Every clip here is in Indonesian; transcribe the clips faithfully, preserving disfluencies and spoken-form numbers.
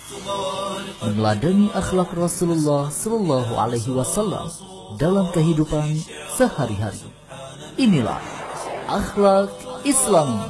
meneladani akhlak Rasulullah Sallallahu Alaihi Wasallam dalam kehidupan sehari-hari. Inilah akhlak Islami.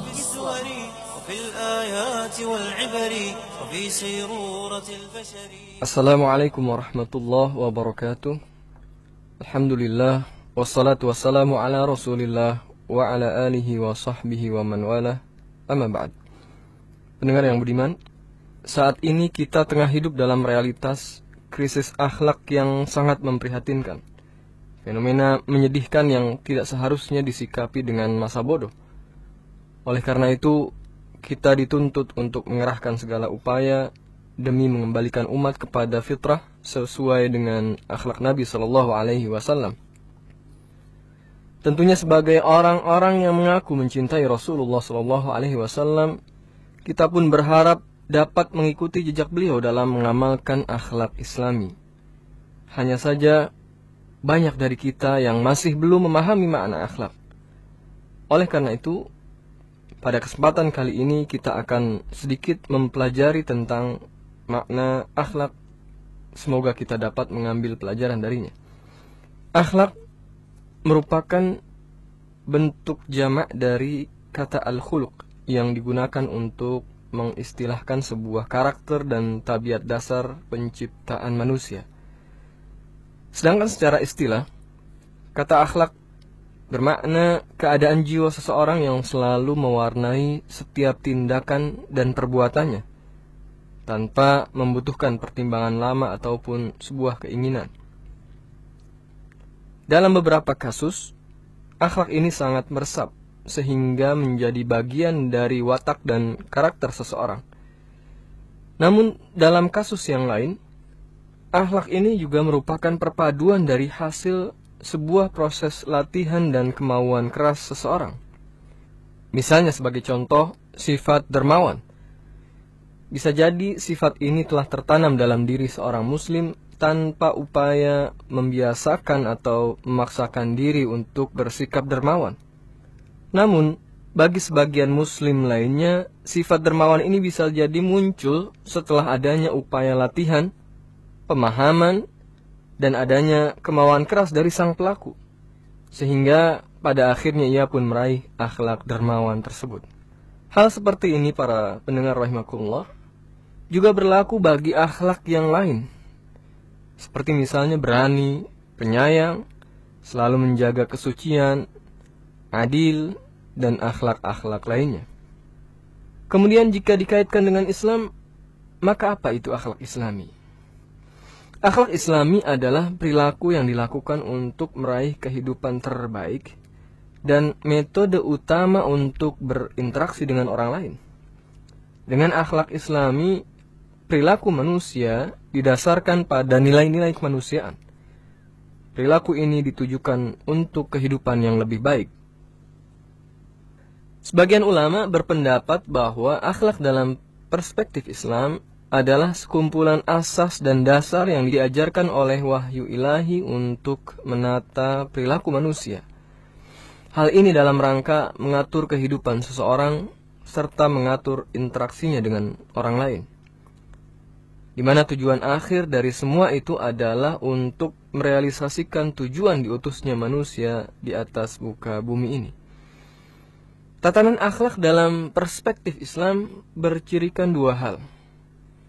Assalamualaikum warahmatullahi wabarakatuh. Alhamdulillah, wassalatu wassalamu ala Rasulillah wa ala alihi wa sahbihi wa man wala. Amma ba'd. Pendengar yang budiman, saat ini kita tengah hidup dalam realitas krisis akhlak yang sangat memprihatinkan. Fenomena menyedihkan yang tidak seharusnya disikapi dengan masa bodoh. Oleh karena itu, kita dituntut untuk mengerahkan segala upaya demi mengembalikan umat kepada fitrah sesuai dengan akhlak Nabi Sallallahu Alaihi Wasallam. Tentunya sebagai orang-orang yang mengaku mencintai Rasulullah Sallallahu Alaihi Wasallam, kita pun berharap dapat mengikuti jejak beliau dalam mengamalkan akhlak Islami. Hanya saja banyak dari kita yang masih belum memahami makna akhlak. Oleh karena itu, pada kesempatan kali ini kita akan sedikit mempelajari tentang makna akhlak. Semoga kita dapat mengambil pelajaran darinya. Akhlak merupakan bentuk jamak dari kata al-khuluq yang digunakan untuk mengistilahkan sebuah karakter dan tabiat dasar penciptaan manusia. Sedangkan secara istilah, kata akhlak bermakna keadaan jiwa seseorang yang selalu mewarnai setiap tindakan dan perbuatannya, tanpa membutuhkan pertimbangan lama ataupun sebuah keinginan. Dalam beberapa kasus, akhlak ini sangat meresap, sehingga menjadi bagian dari watak dan karakter seseorang. Namun, dalam kasus yang lain, akhlak ini juga merupakan perpaduan dari hasil sebuah proses latihan dan kemauan keras seseorang. Misalnya sebagai contoh, sifat dermawan. Bisa jadi sifat ini telah tertanam dalam diri seorang muslim tanpa upaya membiasakan atau memaksakan diri untuk bersikap dermawan. Namun, bagi sebagian muslim lainnya, sifat dermawan ini bisa jadi muncul setelah adanya upaya latihan, pemahaman, dan adanya kemauan keras dari sang pelaku, sehingga pada akhirnya ia pun meraih akhlak dermawan tersebut. Hal seperti ini, para pendengar rahimakumullah, juga berlaku bagi akhlak yang lain, seperti misalnya berani, penyayang, selalu menjaga kesucian, adil, dan akhlak-akhlak lainnya. Kemudian jika dikaitkan dengan Islam, maka apa itu akhlak Islami? Akhlak Islami adalah perilaku yang dilakukan untuk meraih kehidupan terbaik dan metode utama untuk berinteraksi dengan orang lain. Dengan akhlak Islami, perilaku manusia didasarkan pada nilai-nilai kemanusiaan. Perilaku ini ditujukan untuk kehidupan yang lebih baik. Sebagian ulama berpendapat bahwa akhlak dalam perspektif Islam adalah sekumpulan asas dan dasar yang diajarkan oleh wahyu ilahi untuk menata perilaku manusia. Hal ini dalam rangka mengatur kehidupan seseorang serta mengatur interaksinya dengan orang lain, di mana tujuan akhir dari semua itu adalah untuk merealisasikan tujuan diutusnya manusia di atas muka bumi ini. Tatanan akhlak dalam perspektif Islam bercirikan dua hal.